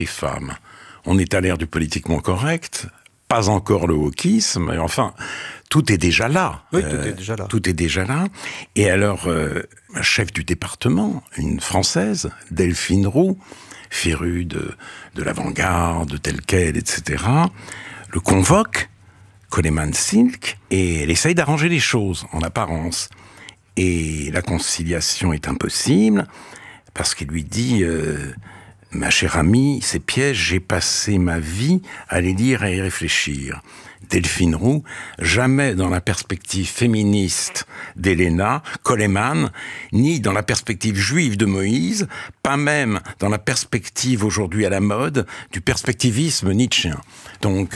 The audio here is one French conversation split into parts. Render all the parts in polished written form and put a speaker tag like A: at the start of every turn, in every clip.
A: les femmes. On est à l'ère du politiquement correct, pas encore le wokisme, mais enfin, tout est déjà là.
B: Oui, tout est déjà là.
A: Tout est déjà là. Et alors, chef du département, une Française, Delphine Roux, férue de l'avant-garde, telle quelle, etc., le convoque, Coleman Silk, et elle essaye d'arranger les choses, en apparence. Et la conciliation est impossible, parce qu'il lui dit... Ma chère amie, ces pièges, j'ai passé ma vie à les lire et à y réfléchir. Delphine Roux, jamais dans la perspective féministe d'Helena, Coleman, ni dans la perspective juive de Moïse, pas même dans la perspective aujourd'hui à la mode du perspectivisme nietzschéen. Donc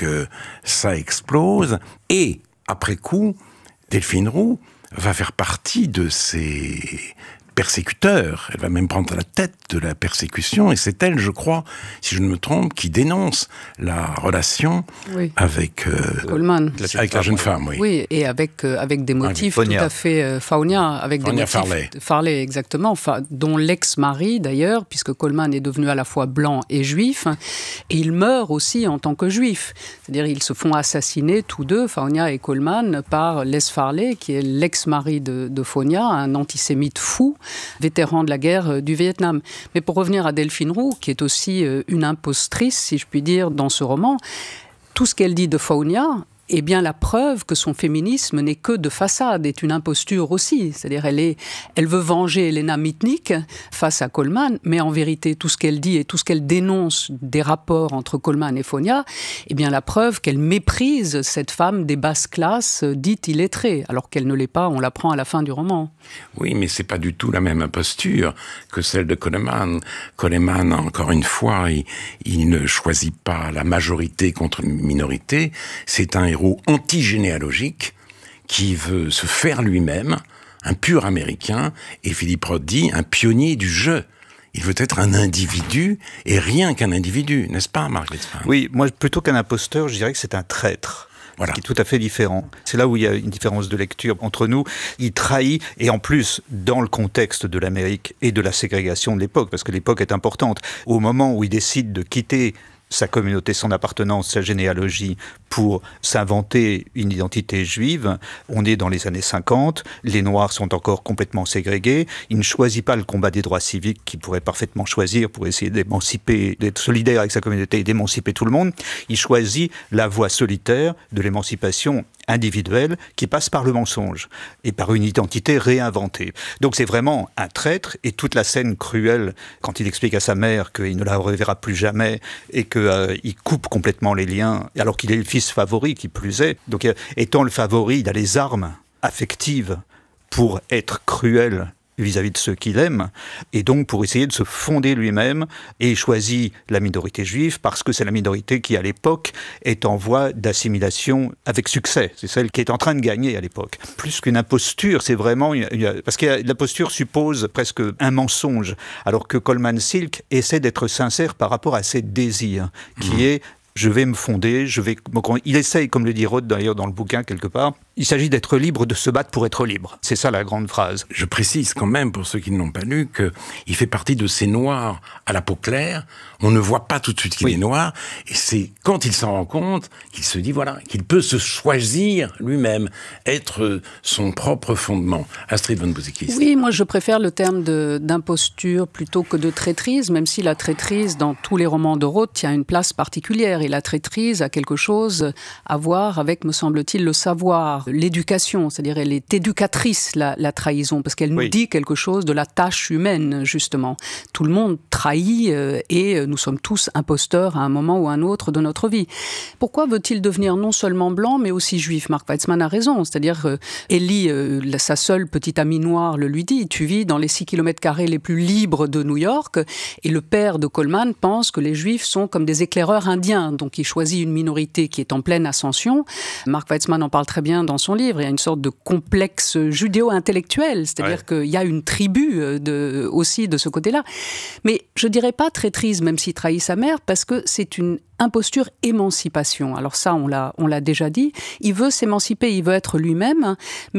A: ça explose, et après coup, Delphine Roux va faire partie de ces persécuteur. Elle va même prendre la tête de la persécution, et c'est elle, je crois, si je ne me trompe, qui dénonce la relation avec
C: Coleman,
A: avec la jeune femme.
C: Oui, et avec des motifs tout à fait fauniens, avec des motifs Farley, exactement, dont l'ex-mari d'ailleurs, puisque Coleman est devenu à la fois blanc et juif, et il meurt aussi en tant que juif. C'est-à-dire ils se font assassiner tous deux, Faunia et Coleman, par Les Farley, qui est l'ex-mari de Faunia, un antisémite fou, vétéran de la guerre du Vietnam. Mais pour revenir à Delphine Roux, qui est aussi une impostrice, si je puis dire, dans ce roman, tout ce qu'elle dit de Faunia est bien la preuve que son féminisme n'est que de façade, est une imposture aussi. C'est-à-dire elle veut venger Helena Mitnick face à Coleman, mais en vérité, tout ce qu'elle dit et tout ce qu'elle dénonce des rapports entre Coleman et Faunia est bien la preuve qu'elle méprise cette femme des basses classes dite illettrée, alors qu'elle ne l'est pas, on l'apprend à la fin du roman.
A: Oui, mais c'est pas du tout la même imposture que celle de Coleman. Coleman, encore une fois, il ne choisit pas la majorité contre une minorité. C'est un héros antigénéalogique qui veut se faire lui-même, un pur américain, et Philippe Roth dit un pionnier du jeu. Il veut être un individu, et rien qu'un individu, n'est-ce pas, Marc Witzmann ?
B: Oui, moi, plutôt qu'un imposteur, je dirais que c'est un traître. Voilà. Ce qui est tout à fait différent. C'est là où il y a une différence de lecture entre nous. Il trahit, et en plus, dans le contexte de l'Amérique et de la ségrégation de l'époque, parce que l'époque est importante, au moment où il décide de quitter sa communauté, son appartenance, sa généalogie, pour s'inventer une identité juive. On est dans les années 50, les Noirs sont encore complètement ségrégés, il ne choisit pas le combat des droits civiques qu'il pourrait parfaitement choisir pour essayer d'émanciper, d'être solidaire avec sa communauté et d'émanciper tout le monde. Il choisit la voie solitaire de l'émancipation individuelle qui passe par le mensonge et par une identité réinventée. Donc c'est vraiment un traître, et toute la scène cruelle quand il explique à sa mère qu'il ne la reverra plus jamais et qu'il coupe complètement les liens alors qu'il est le fils favori qui plus est. Donc étant le favori, il a les armes affectives pour être cruel vis-à-vis de ceux qu'il aime, et donc pour essayer de se fonder lui-même, et il choisit la minorité juive parce que c'est la minorité qui, à l'époque, est en voie d'assimilation avec succès. C'est celle qui est en train de gagner à l'époque. Plus qu'une imposture, c'est vraiment... parce que l'imposture suppose presque un mensonge, alors que Coleman Silk essaie d'être sincère par rapport à ses désirs, qui est... Je vais me fonder, il essaye, comme le dit Roth d'ailleurs dans le bouquin quelque part, il s'agit d'être libre, de se battre pour être libre. C'est ça la grande phrase.
A: Je précise quand même, pour ceux qui ne l'ont pas lu, qu'il fait partie de ces noirs à la peau claire. On ne voit pas tout de suite qu'il est noir, et c'est quand il s'en rend compte qu'il se dit, voilà, qu'il peut se choisir lui-même, être son propre fondement. Astrid von Buzikist.
C: Oui, moi je préfère le terme d'imposture plutôt que de traîtrise, même si la traîtrise, dans tous les romans de Roth, tient une place particulière. Et la traîtrise a quelque chose à voir avec, me semble-t-il, le savoir, l'éducation. C'est-à-dire, elle est éducatrice, la trahison, parce qu'elle nous dit quelque chose de la tâche humaine, justement. Tout le monde trahit et nous sommes tous imposteurs à un moment ou à un autre de notre vie. Pourquoi veut-il devenir non seulement blanc, mais aussi juif ? Mark Weitzman a raison. C'est-à-dire, Ellie, sa seule petite amie noire, le lui dit, tu vis dans les 6 km² les plus libres de New York, et le père de Coleman pense que les juifs sont comme des éclaireurs indiens. Donc il choisit une minorité qui est en pleine ascension. Mark Weitzman en parle très bien dans son livre. Il y a une sorte de complexe judéo-intellectuel, c'est-à-dire qu'il y a une tribu aussi de ce côté-là. Mais je dirais pas traîtrise, même s'il trahit sa mère, parce que c'est une imposture émancipation. Alors ça, on l'a déjà dit. Il veut s'émanciper, il veut être lui-même, mais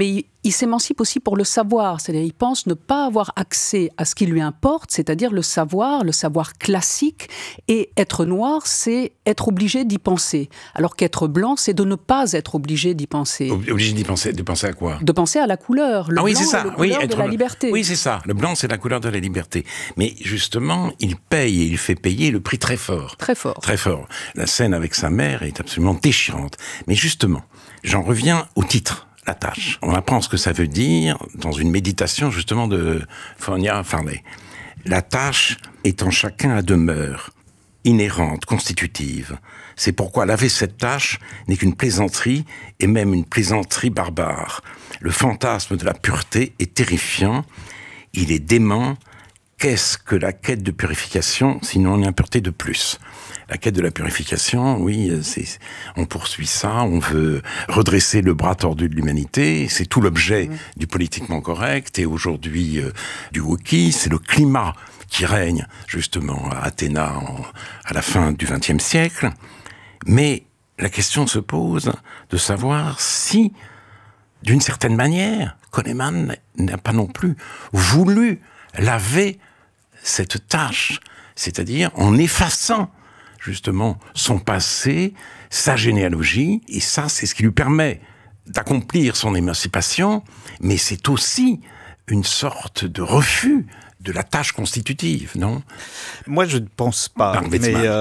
C: il s'émancipe aussi pour le savoir, c'est-à-dire il pense ne pas avoir accès à ce qui lui importe, c'est-à-dire le savoir classique, et être noir, c'est être obligé d'y penser, alors qu'être blanc, c'est de ne pas être obligé d'y penser.
A: Obligé d'y penser, de penser à quoi ?
C: De penser à la couleur, le blanc
A: c'est ça.
C: est la couleur de la liberté.
A: Oui, c'est ça, le blanc c'est la couleur de la liberté. Mais justement, il paye et il fait payer le prix très fort.
C: Très fort.
A: Très fort. La scène avec sa mère est absolument déchirante. Mais justement, j'en reviens au titre. La tâche. On apprend ce que ça veut dire dans une méditation justement de Fournier Farley. La tâche est en chacun à demeure, inhérente, constitutive. C'est pourquoi laver cette tâche n'est qu'une plaisanterie, et même une plaisanterie barbare. Le fantasme de la pureté est terrifiant, il est dément. Qu'est-ce que la quête de purification, sinon une impureté de plus ? La quête de la purification, oui, on poursuit ça, on veut redresser le bras tordu de l'humanité, c'est tout l'objet du politiquement correct, et aujourd'hui du wokisme, c'est le climat qui règne justement à Athéna à la fin du XXe siècle. Mais la question se pose de savoir si, d'une certaine manière, Kahneman n'a pas non plus voulu laver cette tâche, c'est-à-dire en effaçant justement son passé, sa généalogie, et ça, c'est ce qui lui permet d'accomplir son émancipation, mais c'est aussi une sorte de refus de la tâche constitutive, non ?
B: Moi, je ne pense pas, mais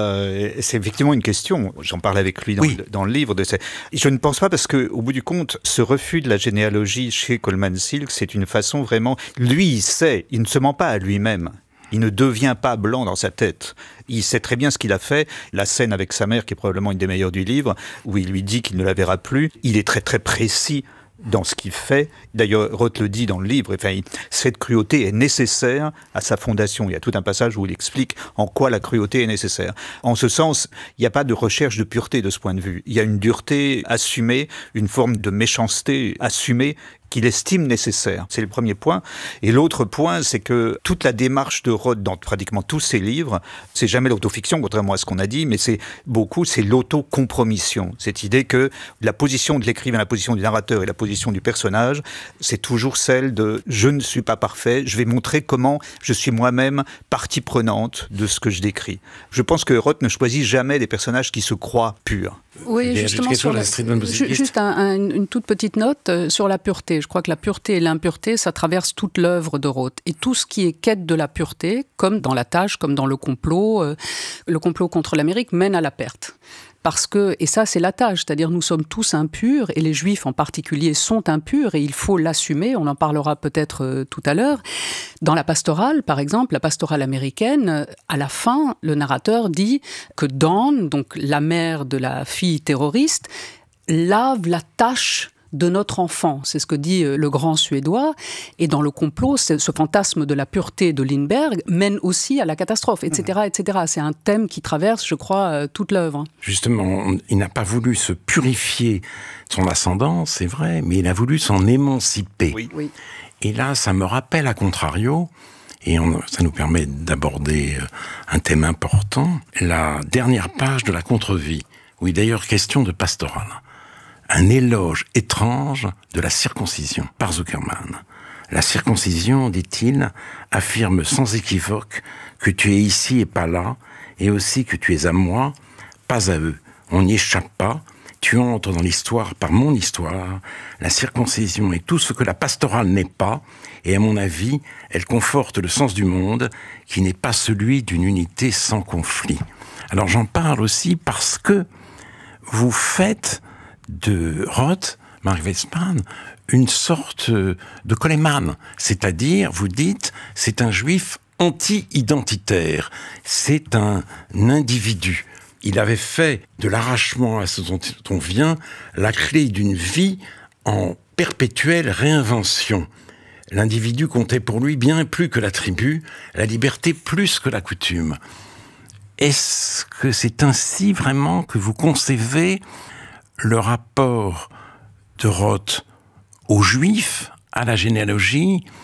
B: c'est effectivement une question. J'en parle avec lui dans le livre. Je ne pense pas parce qu'au bout du compte, ce refus de la généalogie chez Coleman Silk, c'est une façon vraiment... Lui, il sait, il ne se ment pas à lui-même. Il ne devient pas blanc dans sa tête. Il sait très bien ce qu'il a fait. La scène avec sa mère, qui est probablement une des meilleures du livre, où il lui dit qu'il ne la verra plus, il est très très précis dans ce qu'il fait. D'ailleurs, Roth le dit dans le livre, cette cruauté est nécessaire à sa fondation. Il y a tout un passage où il explique en quoi la cruauté est nécessaire. En ce sens, il n'y a pas de recherche de pureté de ce point de vue. Il y a une dureté assumée, une forme de méchanceté assumée qu'il estime nécessaire. C'est le premier point. Et l'autre point, c'est que toute la démarche de Roth dans pratiquement tous ses livres, c'est jamais l'autofiction, contrairement à ce qu'on a dit, mais c'est l'autocompromission. Cette idée que la position de l'écrivain, la position du narrateur et la position du personnage, c'est toujours celle de « je ne suis pas parfait, je vais montrer comment je suis moi-même partie prenante de ce que je décris ». Je pense que Roth ne choisit jamais des personnages qui se croient purs.
C: Oui, justement, juste une toute petite note sur la pureté. Je crois que la pureté et l'impureté, ça traverse toute l'œuvre de Roth. Et tout ce qui est quête de la pureté, comme dans la tâche, comme dans le complot contre l'Amérique, mène à la perte. Parce que, et ça c'est la tâche, c'est-à-dire nous sommes tous impurs, et les Juifs en particulier sont impurs, et il faut l'assumer, on en parlera peut-être tout à l'heure. Dans la pastorale, par exemple, la pastorale américaine, à la fin, le narrateur dit que Dawn, donc la mère de la fille terroriste, lave la tâche de notre enfant, c'est ce que dit le grand Suédois, et dans le complot, ce fantasme de la pureté de Lindbergh mène aussi à la catastrophe, etc., etc. C'est un thème qui traverse, je crois, toute l'œuvre.
A: Justement, il n'a pas voulu se purifier de son ascendance, c'est vrai, mais il a voulu s'en émanciper.
C: Oui.
A: Et là, ça me rappelle, à contrario, et ça nous permet d'aborder un thème important, la dernière page de la Contre-vie, où il est d'ailleurs question de pastorale. Un éloge étrange de la circoncision par Zuckerman. La circoncision, dit-il, affirme sans équivoque que tu es ici et pas là, et aussi que tu es à moi, pas à eux. On n'y échappe pas, tu entres dans l'histoire par mon histoire. La circoncision est tout ce que la pastorale n'est pas, et à mon avis, elle conforte le sens du monde, qui n'est pas celui d'une unité sans conflit. Alors j'en parle aussi parce que vous faites de Roth, Mark Weissmann, une sorte de Coleman. C'est-à-dire, vous dites, c'est un juif anti-identitaire. C'est un individu. Il avait fait de l'arrachement à ce dont on vient la clé d'une vie en perpétuelle réinvention. L'individu comptait pour lui bien plus que la tribu, la liberté plus que la coutume. Est-ce que c'est ainsi vraiment que vous concevez le rapport de Roth aux Juifs, à la généalogie,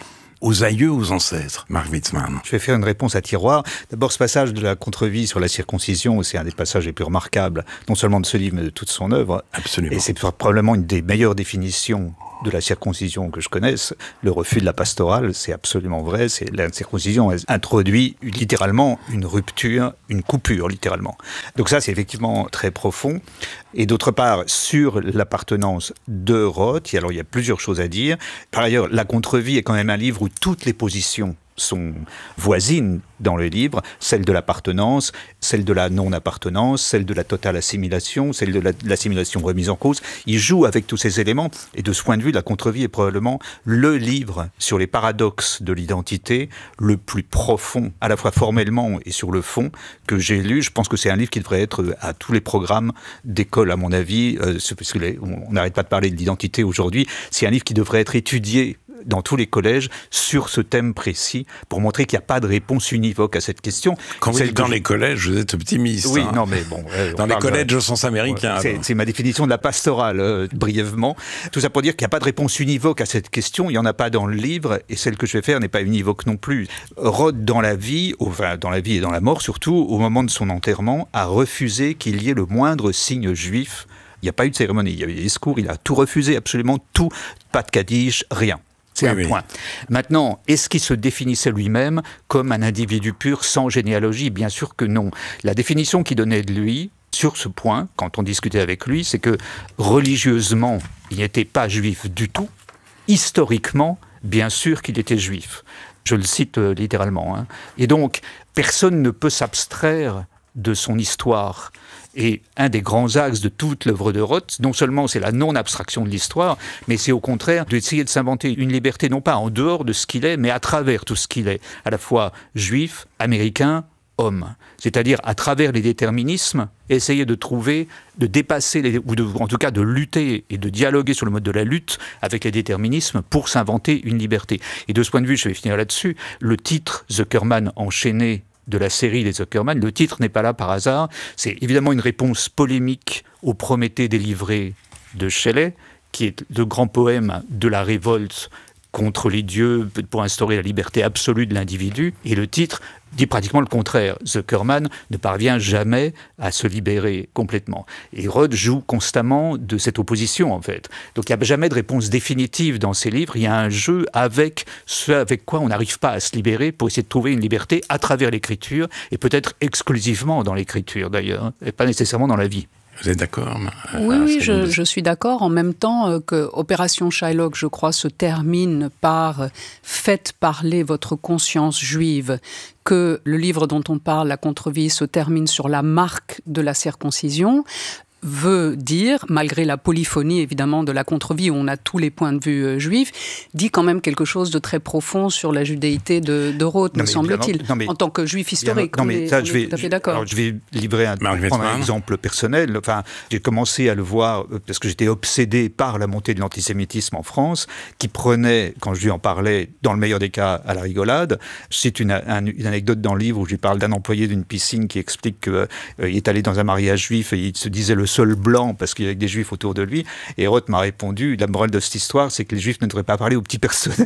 A: aux aïeux, aux ancêtres, Marc Witzmann.
B: Je vais faire une réponse à tiroir. D'abord, ce passage de la contre-vie sur la circoncision, c'est un des passages les plus remarquables, non seulement de ce livre, mais de toute son œuvre.
A: Absolument.
B: Et c'est probablement une des meilleures définitions de la circoncision que je connaisse. Le refus de la pastorale, c'est absolument vrai. La circoncision introduit littéralement une rupture, une coupure, littéralement. Donc ça, c'est effectivement très profond. Et d'autre part, sur l'appartenance de Roth, alors il y a plusieurs choses à dire. Par ailleurs, La contre-vie est quand même un livre où toutes les positions sont voisines dans le livre, celle de l'appartenance, celle de la non-appartenance, celle de la totale assimilation, celle de l'assimilation remise en cause. Il joue avec tous ces éléments, et de ce point de vue, La contre-vie est probablement le livre sur les paradoxes de l'identité le plus profond, à la fois formellement et sur le fond, que j'ai lu. Je pense que c'est un livre qui devrait être à tous les programmes d'école, à mon avis, parce qu'on n'arrête pas de parler de l'identité aujourd'hui. C'est un livre qui devrait être étudié dans tous les collèges sur ce thème précis pour montrer qu'il n'y a pas de réponse univoque à cette question.
A: Quand vous êtes dans les collèges, vous êtes optimiste.
B: Oui, non mais bon...
A: dans les collèges au sens américain.
B: C'est ma définition de la pastorale, brièvement. Tout ça pour dire qu'il n'y a pas de réponse univoque à cette question. Il n'y en a pas dans le livre, et celle que je vais faire n'est pas univoque non plus. Roth, dans la vie et dans la mort surtout, au moment de son enterrement, a refusé qu'il y ait le moindre signe juif. Il n'y a pas eu de cérémonie, il y a eu des discours, il a tout refusé, absolument tout. Pas de kaddish, rien. C'est un point. Maintenant, est-ce qu'il se définissait lui-même comme un individu pur sans généalogie ? Bien sûr que non. La définition qu'il donnait de lui, sur ce point, quand on discutait avec lui, c'est que religieusement, il n'était pas juif du tout. Historiquement, bien sûr qu'il était juif. Je le cite littéralement. Hein. Et donc, personne ne peut s'abstraire de son histoire. Et un des grands axes de toute l'œuvre de Roth, non seulement c'est la non-abstraction de l'histoire, mais c'est au contraire d'essayer de s'inventer une liberté, non pas en dehors de ce qu'il est, mais à travers tout ce qu'il est, à la fois juif, américain, homme. C'est-à-dire à travers les déterminismes, essayer de trouver, de dépasser, en tout cas de lutter et de dialoguer sur le mode de la lutte avec les déterminismes pour s'inventer une liberté. Et de ce point de vue, je vais finir là-dessus, le titre Zuckerman enchaîné de la série des Zuckerman, le titre n'est pas là par hasard, c'est évidemment une réponse polémique au Prométhée délivré de Shelley, qui est le grand poème de la révolte contre les dieux pour instaurer la liberté absolue de l'individu, et le titre dit pratiquement le contraire. Zuckerman ne parvient jamais à se libérer complètement. Et Roth joue constamment de cette opposition, en fait. Donc il n'y a jamais de réponse définitive dans ses livres. Il y a un jeu avec ce avec quoi on n'arrive pas à se libérer pour essayer de trouver une liberté à travers l'écriture, et peut-être exclusivement dans l'écriture, d'ailleurs, et pas nécessairement dans la vie.
A: Vous êtes d'accord ?
C: Oui, je suis d'accord. En même temps que Opération Shylock, je crois, se termine par « Faites parler votre conscience juive », que le livre dont on parle, La contre-vie, se termine sur la marque de la circoncision, veut dire, malgré la polyphonie évidemment de La contre-vie où on a tous les points de vue juifs, dit quand même quelque chose de très profond sur la judéité de Roth, me semble-t-il, en tant que juif historique.
B: Non, mais ça,
C: je vais tout à fait d'accord.
B: Alors, je vais livrer prendre un exemple personnel. Enfin, j'ai commencé à le voir parce que j'étais obsédé par la montée de l'antisémitisme en France, qui prenait, quand je lui en parlais, dans le meilleur des cas, à la rigolade. C'est une anecdote dans le livre où je lui parle d'un employé d'une piscine qui explique qu'il est allé dans un mariage juif et il se disait le seul blanc parce qu'il y avait des juifs autour de lui, et Roth m'a répondu, la morale de cette histoire c'est que les juifs ne devraient pas parler au petit personnel.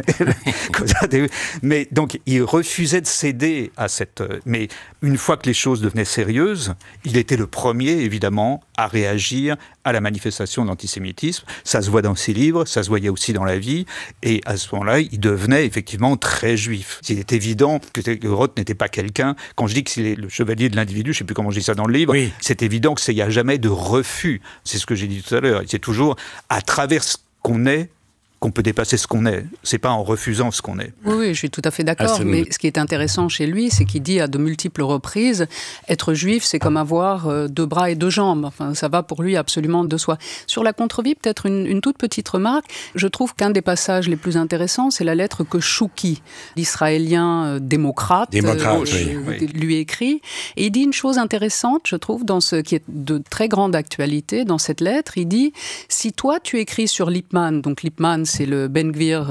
B: Mais donc il refusait de céder à cette... Mais une fois que les choses devenaient sérieuses, il était le premier évidemment à réagir à la manifestation d'antisémitisme. Ça se voit dans ses livres, ça se voyait aussi dans la vie, et à ce moment-là il devenait effectivement très juif. Il est évident que Roth n'était pas quelqu'un, quand je dis que c'est le chevalier de l'individu, je ne sais plus comment je dis ça dans le livre, oui. C'est évident qu'il n'y a jamais de refus, c'est ce que j'ai dit tout à l'heure, c'est toujours à travers ce qu'on est qu'on peut dépasser ce qu'on est. C'est pas en refusant ce qu'on est.
C: Oui, je suis tout à fait d'accord. Mais ce qui est intéressant chez lui, c'est qu'il dit à de multiples reprises, être juif, c'est comme avoir 2 bras et 2 jambes. Enfin, ça va pour lui absolument de soi. Sur la contre-vie, peut-être une toute petite remarque. Je trouve qu'un des passages les plus intéressants, c'est la lettre que Chouki, l'Israélien démocrate lui écrit. Et il dit une chose intéressante, je trouve, dans ce qui est de très grande actualité, dans cette lettre. Il dit, si toi, tu écris sur Lippmann, donc Lippmann, c'est le Ben Gvir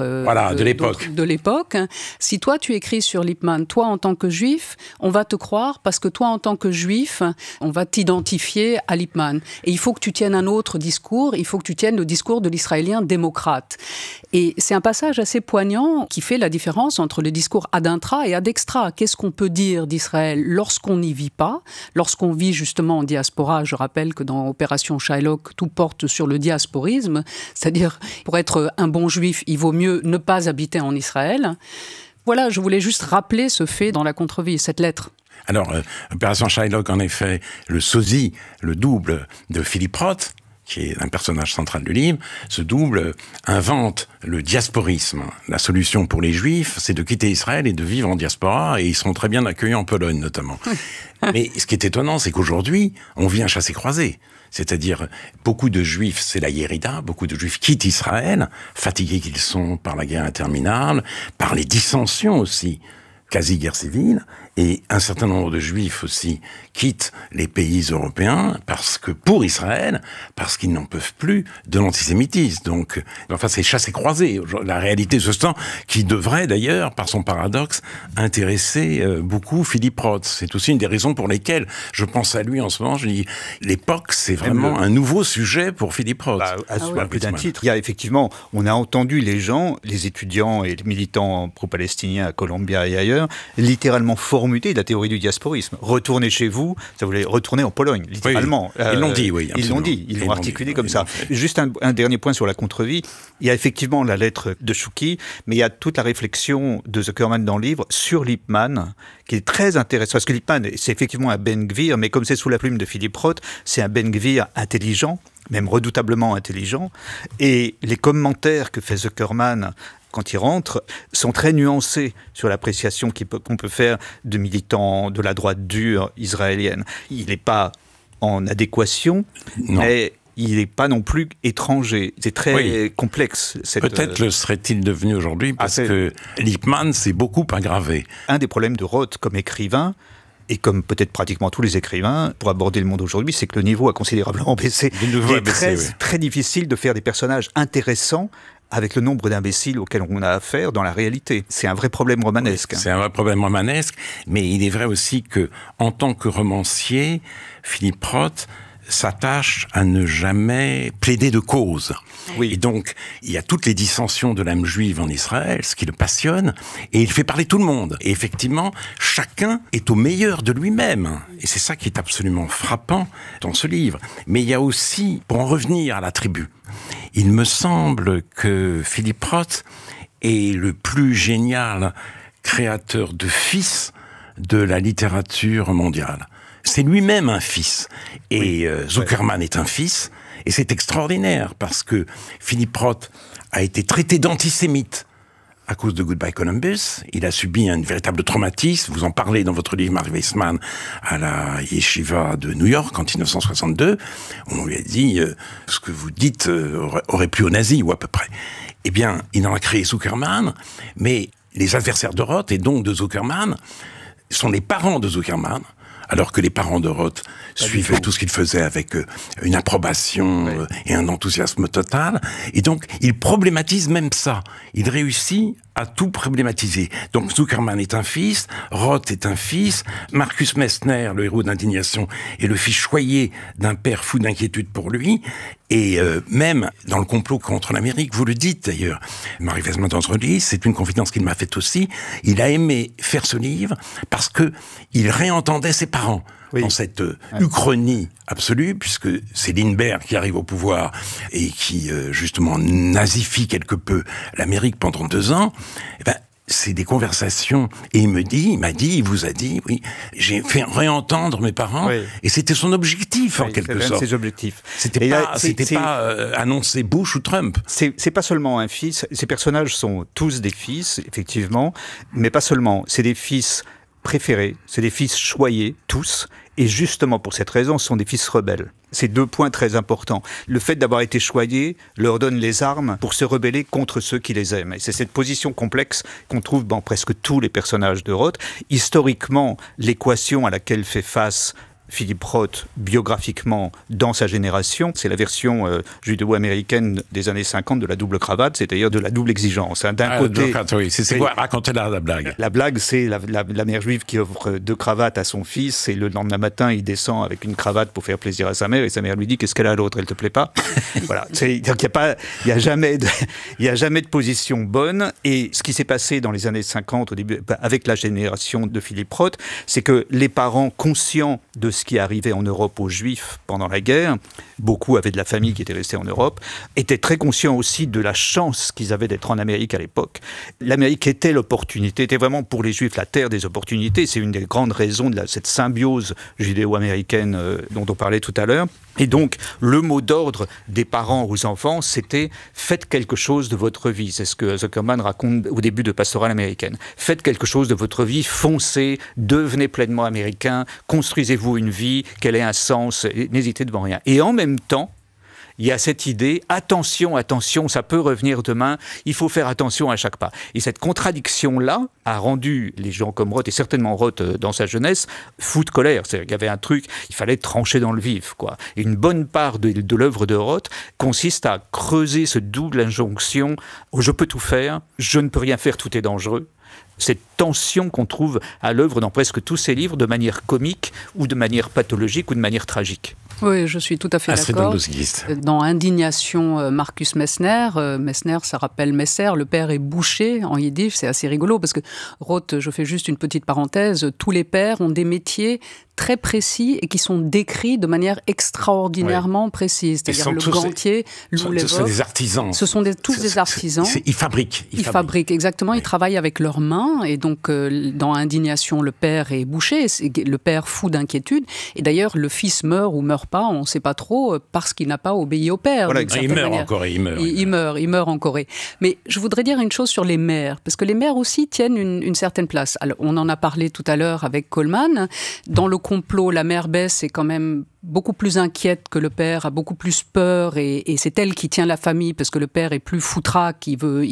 A: de
C: l'époque. Si toi, tu écris sur Lippmann, toi, en tant que juif, on va te croire parce que toi, en tant que juif, on va t'identifier à Lippmann. Et il faut que tu tiennes un autre discours, il faut que tu tiennes le discours de l'Israélien démocrate. Et c'est un passage assez poignant qui fait la différence entre le discours ad intra et ad extra. Qu'est-ce qu'on peut dire d'Israël lorsqu'on n'y vit pas, lorsqu'on vit justement en diaspora? Je rappelle que dans Opération Shylock, tout porte sur le diasporisme, c'est-à-dire pour être un bon juif, il vaut mieux ne pas habiter en Israël. Voilà, je voulais juste rappeler ce fait dans la contre-vie, cette lettre.
A: Alors, Opération Shylock, en effet, le sosie, le double de Philippe Roth, qui est un personnage central du livre, ce double invente le diasporisme. La solution pour les Juifs, c'est de quitter Israël et de vivre en diaspora, et ils seront très bien accueillis en Pologne, notamment. Mais ce qui est étonnant, c'est qu'aujourd'hui, on vit un chassé-croisé. C'est-à-dire, beaucoup de Juifs, c'est la Yérida, beaucoup de Juifs quittent Israël, fatigués qu'ils sont par la guerre interminable, par les dissensions aussi, quasi-guerre civile, et un certain nombre de Juifs aussi quittent les pays européens pour Israël, parce qu'ils n'en peuvent plus de l'antisémitisme. Donc, enfin, c'est chassé-croisé, la réalité de ce temps, qui devrait d'ailleurs, par son paradoxe, intéresser beaucoup Philippe Roth. C'est aussi une des raisons pour lesquelles je pense à lui en ce moment. Je dis, l'époque, c'est vraiment un nouveau sujet pour Philippe Roth.
B: À plus d'un titre, il y a effectivement, on a entendu les gens, les étudiants et les militants pro-palestiniens à Columbia et ailleurs, littéralement formuler la théorie du diasporisme. Retournez chez vous, ça voulait retourner en Pologne, littéralement.
A: Oui, ils l'ont dit, oui.
B: Ils l'ont articulé comme ça. Juste un dernier point sur la contre-vie. Il y a effectivement la lettre de Chouki, mais il y a toute la réflexion de Zuckerman dans le livre sur Lippmann, qui est très intéressante. Parce que Lippmann, c'est effectivement un Ben Gvir, mais comme c'est sous la plume de Philippe Roth, c'est un Ben Gvir intelligent, même redoutablement intelligent. Et les commentaires que fait Zuckerman quand il rentre, sont très nuancés sur l'appréciation qu'on peut faire de militants de la droite dure israélienne. Il n'est pas en adéquation, mais il n'est pas non plus étranger. C'est très complexe.
A: Peut-être le serait-il devenu aujourd'hui, parce que Lippmann s'est beaucoup aggravé.
B: Un des problèmes de Roth comme écrivain, et comme peut-être pratiquement tous les écrivains, pour aborder le monde aujourd'hui, c'est que le niveau a considérablement baissé. Il est très difficile de faire des personnages intéressants avec le nombre d'imbéciles auxquels on a affaire dans la réalité. C'est un vrai problème romanesque.
A: Oui, c'est un vrai problème romanesque, mais il est vrai aussi que, en tant que romancier, Philippe Roth s'attache à ne jamais plaider de cause. Oui. Et donc, il y a toutes les dissensions de l'âme juive en Israël, ce qui le passionne, et il fait parler tout le monde. Et effectivement, chacun est au meilleur de lui-même. Et c'est ça qui est absolument frappant dans ce livre. Mais il y a aussi, pour en revenir à la tribu, il me semble que Philippe Roth est le plus génial créateur de fils de la littérature mondiale. C'est lui-même un fils. Et Zuckerman est un fils. Et c'est extraordinaire parce que Philippe Roth a été traité d'antisémite à cause de Goodbye Columbus. Il a subi un véritable traumatisme. Vous en parlez dans votre livre, Mark Weissman, à la Yeshiva de New York en 1962. On lui a dit ce que vous dites aurait plu aux nazis, ou à peu près. Eh bien, il en a créé Zuckerman, mais les adversaires de Roth, et donc de Zuckerman, sont les parents de Zuckerman, alors que les parents de Roth suivaient tout ce qu'il faisait avec une approbation et un enthousiasme total. Et donc, il problématise même ça. Il réussit à tout problématiser. Donc, Zuckerman est un fils, Roth est un fils, Marcus Messner, le héros d'Indignation, est le fils choyé d'un père fou d'inquiétude pour lui. Et même dans le complot contre l'Amérique, vous le dites d'ailleurs, Marie Weissman dans votre livre, c'est une confidence qu'il m'a faite aussi, il a aimé faire ce livre parce que il réentendait ses parents dans cette uchronie absolue, puisque c'est Lindbergh qui arrive au pouvoir et qui justement nazifie quelque peu l'Amérique pendant 2 ans. C'est des conversations, et il vous a dit, oui, j'ai fait réentendre mes parents, et c'était son objectif, en quelque sorte.
B: Ses objectifs.
A: C'était pas annoncer Bush ou Trump.
B: C'est pas seulement un fils, ces personnages sont tous des fils, effectivement, mais pas seulement, c'est des fils préférés, c'est des fils choyés, tous, et justement pour cette raison, ce sont des fils rebelles. C'est 2 points très importants. Le fait d'avoir été choyés leur donne les armes pour se rebeller contre ceux qui les aiment. Et c'est cette position complexe qu'on trouve dans presque tous les personnages de Roth. Historiquement, l'équation à laquelle fait face Philippe Roth, biographiquement, dans sa génération, c'est la version judéo-américaine des années 50 de la double cravate, c'est-à-dire de la double exigence. D'un côté...
A: Oui. C'est quoi? Racontez la blague.
B: La blague, c'est la mère juive qui offre 2 cravates à son fils, et le lendemain matin, il descend avec une cravate pour faire plaisir à sa mère, et sa mère lui dit: qu'est-ce qu'elle a à l'autre? Elle te plaît pas? Voilà. Donc il n'y a jamais de position bonne. Et ce qui s'est passé dans les années 50, au début, avec la génération de Philippe Roth, c'est que les parents, conscients de ce qui arrivait en Europe aux Juifs pendant la guerre, beaucoup avaient de la famille qui était restée en Europe, étaient très conscients aussi de la chance qu'ils avaient d'être en Amérique à l'époque. L'Amérique était l'opportunité, était vraiment pour les Juifs la terre des opportunités. C'est une des grandes raisons de cette symbiose judéo-américaine dont on parlait tout à l'heure. Et donc, le mot d'ordre des parents aux enfants, c'était « faites quelque chose de votre vie ». C'est ce que Zuckerman raconte au début de Pastorale américaine. Faites quelque chose de votre vie, foncez, devenez pleinement américain, construisez-vous une vie, qu'elle ait un sens, n'hésitez devant rien. Et en même temps, il y a cette idée, attention, ça peut revenir demain, il faut faire attention à chaque pas. Et cette contradiction-là a rendu les gens comme Roth, et certainement Roth dans sa jeunesse, fou de colère. C'est-à-dire qu'il y avait un truc, il fallait trancher dans le vif, quoi. Et une bonne part de l'œuvre de Roth consiste à creuser ce double injonction, je peux tout faire, je ne peux rien faire, tout est dangereux. Cette tension qu'on trouve à l'œuvre dans presque tous ses livres, de manière comique, ou de manière pathologique, ou de manière tragique.
C: Oui, je suis tout à fait d'accord. Dans Indignation, Marcus Messner, Messner, ça rappelle Messer, le père est boucher en yiddish, c'est assez rigolo parce que Roth, je fais juste une petite parenthèse, tous les pères ont des métiers très précis et qui sont décrits de manière extraordinairement précise. C'est-à-dire le gantier, l'ouléveur.
A: Ce sont des artisans.
C: Ce sont tous des artisans.
A: Ils fabriquent.
C: Ils fabriquent, exactement. Oui. Ils travaillent avec leurs mains. Et donc, dans Indignation, le père est boucher. Le père fou d'inquiétude. Et d'ailleurs, le fils meurt ou meurt pas, on ne sait pas trop, parce qu'il n'a pas obéi au père.
A: Voilà, il meurt en Corée.
C: Il meurt en Corée. Mais je voudrais dire une chose sur les mères, parce que les mères aussi tiennent une certaine place. Alors, on en a parlé tout à l'heure avec Coleman. Dans le complot, la mère Bess est quand même beaucoup plus inquiète que le père, a beaucoup plus peur, et c'est elle qui tient la famille parce que le père est plus foutraque,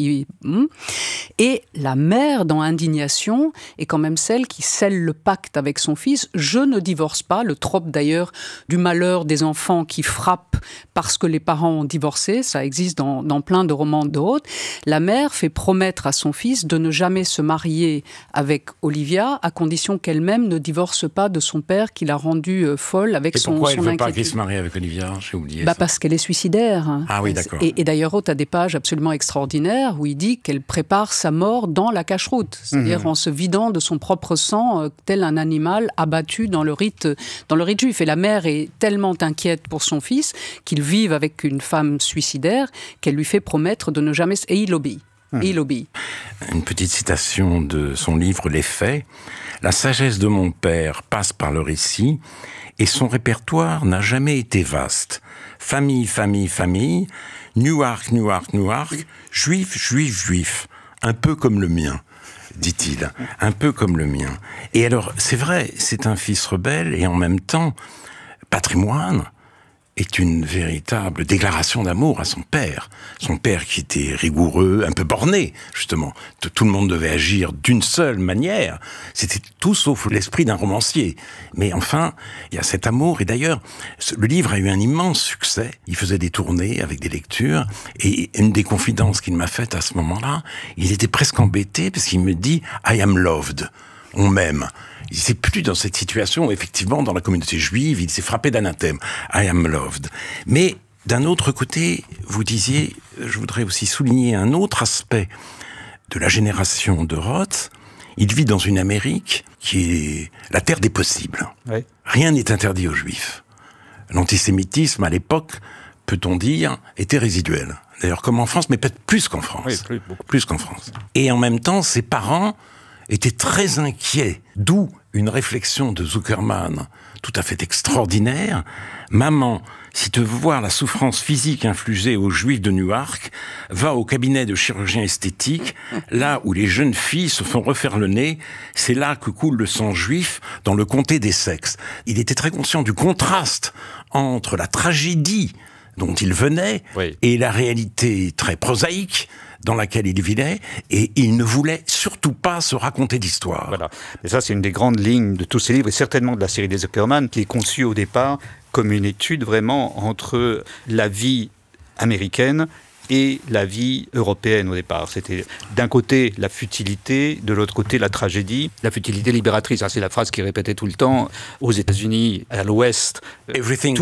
C: et la mère dans Indignation est quand même celle qui scelle le pacte avec son fils. Je ne divorce pas, le trope d'ailleurs du malheur des enfants qui frappent parce que les parents ont divorcé, ça existe dans plein de romans de Roth. La mère fait promettre à son fils de ne jamais se marier avec Olivia à condition qu'elle-même ne divorce pas de son père qui l'a rendue folle avec son
A: Pourquoi elle ne veut pas qu'il se marie avec Olivia? J'ai oublié ça.
C: Parce qu'elle est suicidaire.
A: Ah oui, d'accord.
C: Et d'ailleurs, Roth a des pages absolument extraordinaires où il dit qu'elle prépare sa mort dans la cache-route, c'est-à-dire en se vidant de son propre sang, tel un animal abattu dans le rite juif. Et la mère est tellement inquiète pour son fils qu'il vive avec une femme suicidaire qu'elle lui fait promettre de ne jamais... Et il obéit. Et il obéit.
A: Une petite citation de son livre « Les faits ». La sagesse de mon père passe par le récit et son répertoire n'a jamais été vaste. Famille, famille, famille, Newark, Newark, Newark, juif, juif, juif, un peu comme le mien, dit-il, un peu comme le mien. Et alors, c'est vrai, c'est un fils rebelle et en même temps, patrimoine est une véritable déclaration d'amour à son père. Son père qui était rigoureux, un peu borné, justement. Tout le monde devait agir d'une seule manière. C'était tout sauf l'esprit d'un romancier. Mais enfin, il y a cet amour. Et d'ailleurs, le livre a eu un immense succès. Il faisait des tournées avec des lectures. Et une des confidences qu'il m'a faites à ce moment-là, il était presque embêté parce qu'il me dit « I am loved ». On m'aime. Il s'est plus dans cette situation, effectivement, dans la communauté juive, il s'est frappé d'anathème. I am loved. Mais, d'un autre côté, vous disiez, je voudrais aussi souligner un autre aspect de la génération de Roth. Il vit dans une Amérique qui est la terre des possibles. Oui. Rien n'est interdit aux Juifs. L'antisémitisme, à l'époque, peut-on dire, était résiduel. D'ailleurs, comme en France, mais peut-être plus qu'en France. Oui, beaucoup plus qu'en France. Et en même temps, ses parents étaient très inquiets, d'où une réflexion de Zuckerman tout à fait extraordinaire. Maman, si tu veux voir la souffrance physique infligée aux Juifs de Newark, va au cabinet de chirurgien esthétique, là où les jeunes filles se font refaire le nez, c'est là que coule le sang juif dans le comté des sexes. Il était très conscient du contraste entre la tragédie dont il venait, et la réalité très prosaïque dans laquelle il vivait, et il ne voulait surtout pas se raconter d'histoire.
B: Voilà. Et ça, c'est une des grandes lignes de tous ces livres, et certainement de la série des Zuckerman, qui est conçue au départ comme une étude vraiment entre la vie américaine et la vie européenne au départ. C'était d'un côté la futilité, de l'autre côté la tragédie. La futilité libératrice, c'est la phrase qu'il répétait tout le temps aux États-Unis, à l'Ouest.
A: Everything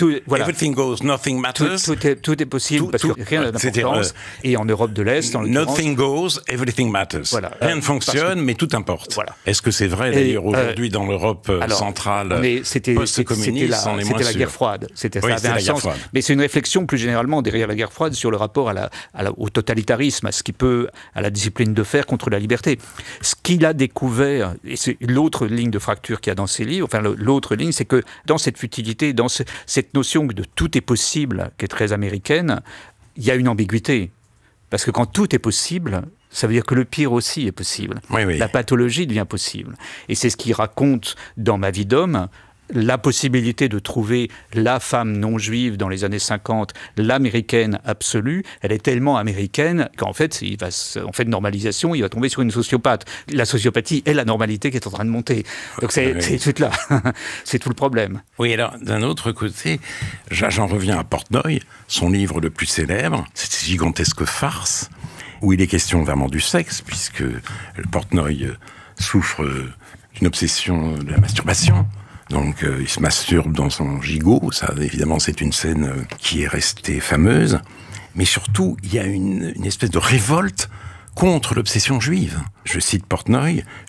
A: goes, nothing matters.
B: Tout est possible parce que rien n'a d'importance. Et en Europe de l'Est,
A: nothing goes, everything matters.
B: Voilà.
A: Rien ne fonctionne, mais tout importe. Voilà. Est-ce que c'est vrai d'ailleurs aujourd'hui dans l'Europe centrale post-communiste?
B: C'était la guerre froide. C'était un sens. Mais c'est une réflexion plus généralement derrière la guerre froide sur le rapport au totalitarisme, à la discipline de fer contre la liberté. Ce qu'il a découvert, et c'est l'autre ligne de fracture qu'il y a dans ses livres, l'autre ligne, c'est que dans cette futilité, dans cette notion de tout est possible, qui est très américaine, il y a une ambiguïté. Parce que quand tout est possible, ça veut dire que le pire aussi est possible.
A: Oui.
B: La pathologie devient possible. Et c'est ce qu'il raconte dans Ma vie d'homme, la possibilité de trouver la femme non juive dans les années 50, l'américaine absolue, elle est tellement américaine qu'en fait, en fait de normalisation, il va tomber sur une sociopathe. La sociopathie est la normalité qui est en train de monter. Donc c'est tout là. C'est tout le problème.
A: Oui, alors d'un autre côté, j'en reviens à Portnoy, son livre le plus célèbre, cette gigantesque farce, où il est question vraiment du sexe, puisque Portnoy souffre d'une obsession de la masturbation. Donc il se masturbe dans son gigot, ça évidemment c'est une scène qui est restée fameuse, mais surtout il y a une espèce de révolte contre l'obsession juive. Je cite Portnoy, «